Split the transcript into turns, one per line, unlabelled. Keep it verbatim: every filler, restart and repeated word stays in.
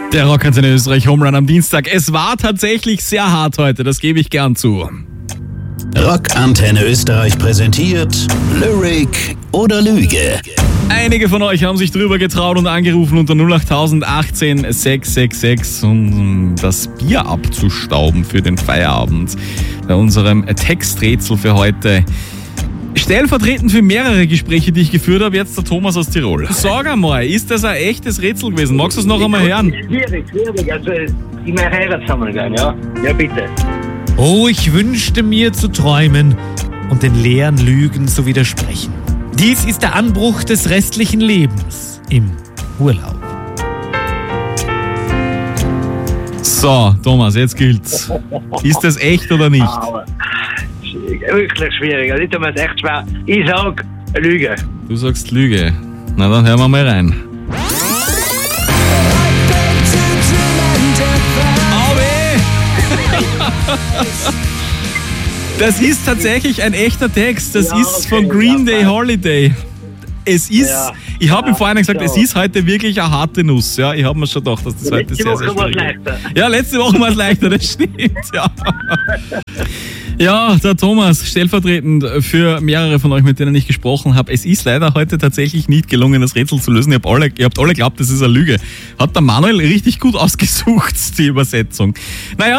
Der Rockantenne Österreich Home Run am Dienstag. Es war tatsächlich sehr hart heute, das gebe ich gern zu.
Rockantenne Österreich präsentiert Lyric oder Lüge.
Einige von euch haben sich drüber getraut und angerufen unter null acht null eins acht sechs sechs sechs, um das Bier abzustauben für den Feierabend. Bei unserem Texträtsel für heute. Stellvertretend für mehrere Gespräche, die ich geführt habe, jetzt der Thomas aus Tirol. Sag einmal, ist das ein echtes Rätsel gewesen? Magst du es noch einmal hören?
Schwierig, schwierig. Also, ich möchte heiraten gehen, ja? Ja, bitte.
Oh, ich wünschte mir zu träumen und den leeren Lügen zu widersprechen. Dies ist der Anbruch des restlichen Lebens im Urlaub.
So, Thomas, jetzt gilt's. Ist das echt oder nicht?
Aber, wirklich schwierig. Also, ich tue mir das echt schwer. Ich sag Lüge.
Du sagst Lüge. Na, dann hören wir mal rein. Das ist tatsächlich ein echter Text. Das
Ja,
ist
okay,
von Green
ja,
Day Holiday. Es ist,
Ja,
ich habe
ja,
ihm vorhin gesagt,
so.
es ist heute wirklich eine harte Nuss. Ja, ich habe mir schon gedacht, dass das heute
Letzte
sehr, sehr
Woche war es
schwierig ist.
leichter.
Ja, letzte Woche war es leichter, das stimmt. Ja. Ja, der Thomas, stellvertretend für mehrere von euch, mit denen ich gesprochen habe. Es ist leider heute tatsächlich nicht gelungen, das Rätsel zu lösen. Ihr habt alle, ihr habt alle geglaubt, das ist eine Lüge. Hat der Manuel richtig gut ausgesucht, die Übersetzung. Naja,